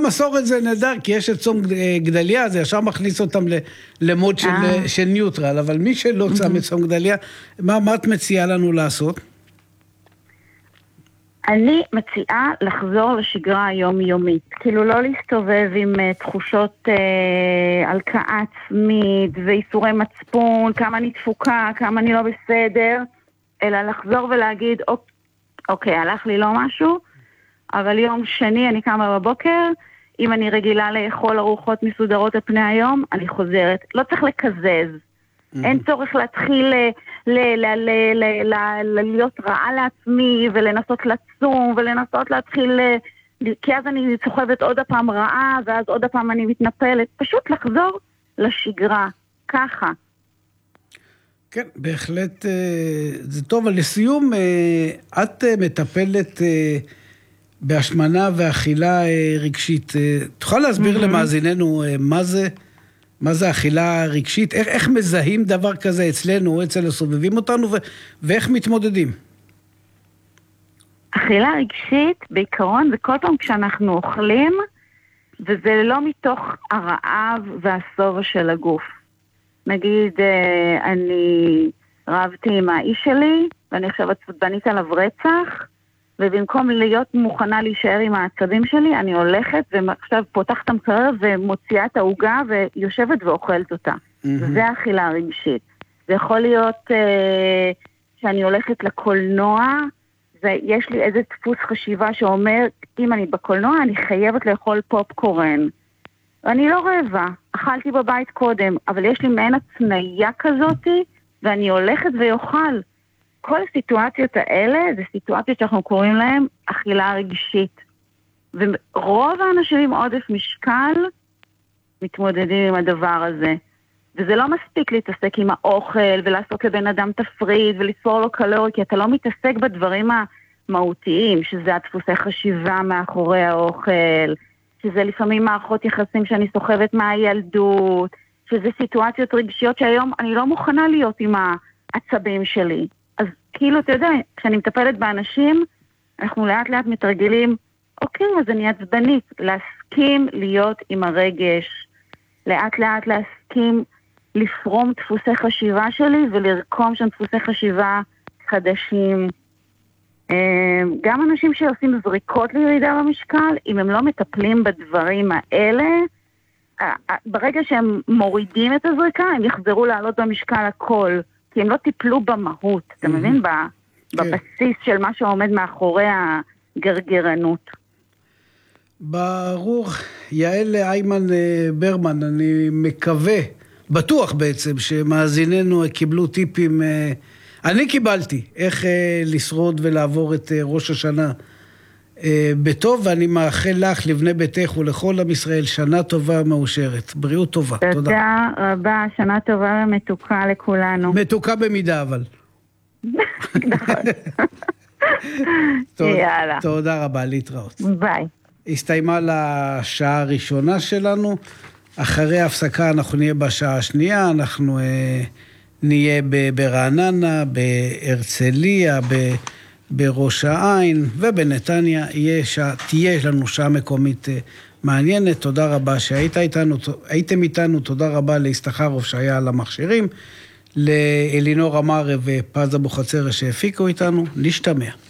המסורת זה נהדר, כי יש את צום גדליה, זה ישר מכניס אותם למוד של ניוטרל, אבל מי שלא צם את צום גדליה, מה את מציעה לנו לעשות? אני מציעה לחזור לשגרה היומיומית, כאילו לא להסתובב עם תחושות הלקאה עצמית ואיסורי מצפון, כמה אני תפוקה, כמה אני לא בסדר, אלא לחזור ולהגיד, אוקיי, הלך לי לא משהו, אבל יום שני אני קמה בבוקר, אם אני רגילה לאכול ארוחות מסודרות על פני היום, אני חוזרת. לא צריך לקזז. אין צורך להתחיל להיות רעה לעצמי ולנסות לצום ולנסות להתחיל, כי אז אני סוחבת עוד הפעם רעה ואז עוד הפעם אני מתנפלת. פשוט לחזור לשגרה, ככה. כן, בהחלט זה טוב. אבל לסיום, את מטפלת בהשמנה ואכילה רגשית. תוכל להסביר למאזיננו מה זה אכילה רגשית? איך מזהים דבר כזה אצלנו או אצל הסובבים אותנו, ואיך מתמודדים? אכילה רגשית, בעיקרון, זה כל פעם כשאנחנו אוכלים, וזה לא מתוך הרעב והסובה של הגוף. נגיד, אני רבתי עם האיש שלי, ואני עכשיו עצבנית עליו רצח, ובמקום להיות מוכנה להישאר עם העצבים שלי, אני הולכת ועכשיו פותחת המקרר ומוציאה את ההוגה ויושבת ואוכלת אותה. זה האכילה הרגשית. זה יכול להיות שאני הולכת לקולנוע, ויש לי איזה דפוס חשיבה שאומר, אם אני בקולנוע, אני חייבת לאכול פופקורן. ואני לא רעבה, אכלתי בבית קודם, אבל יש לי מעין הצניה כזאת, ואני הולכת ויוכל. כל הסיטואציות האלה, זה סיטואציות שאנחנו קוראים להן אכילה רגשית. ורוב האנשים עם עודף משקל מתמודדים עם הדבר הזה. וזה לא מספיק להתעסק עם האוכל ולעשות לבן אדם תפריט ולספור לו קלוריה, כי אתה לא מתעסק בדברים המהותיים, שזה הדפוסי חשיבה מאחורי האוכל, שזה לפעמים מערכות יחסים שאני סוחבת מהילדות, שזה סיטואציות רגשיות שהיום אני לא מוכנה להיות עם העצבים שלי. אז כאילו, אתה יודע, כשאני מטפלת באנשים, אנחנו לאט לאט מתרגלים, אוקיי, אז אני עצבנית, להסכים להיות עם הרגש, לאט לאט להסכים לפרום דפוסי חשיבה שלי ולרקום שם דפוסי חשיבה חדשים. גם אנשים שעושים זריקות לירידה במשקל, אם הם לא מטפלים בדברים האלה, ברגע שהם מורידים את הזריקה, הם יחזרו לעלות במשקל הכל, כי הם לא טיפלו במהות, אתה מבין? בבסיס של מה שעומד מאחורי הגרגרנות. ברור. יעל איימן ברמן, אני מקווה, בטוח בעצם, שמאזיננו קיבלו טיפים, אני קיבלתי, איך לשרוד ולעבור את ראש השנה בטוב, ואני מאחל לך, לבני ביתך ולכל עם ישראל, שנה טובה מאושרת. בריאות טובה. תודה רבה, שנה טובה ומתוקה לכולנו. מתוקה במידה, אבל. נכון. יאללה. תודה רבה, להתראות. ביי. הסתיימה לשעה הראשונה שלנו. אחרי ההפסקה אנחנו נהיה בשעה השנייה, אנחנו נהיה ברעננה, בהרצליה, בראש העין ובנתניה. תהיה לנו שעה מקומית מעניינת. תודה רבה שהייתם איתנו. תודה רבה להסתחרוף שהיה על המכשירים, לאלינור אמר ופז אבוחצירא שהפיקו איתנו. נשתמע.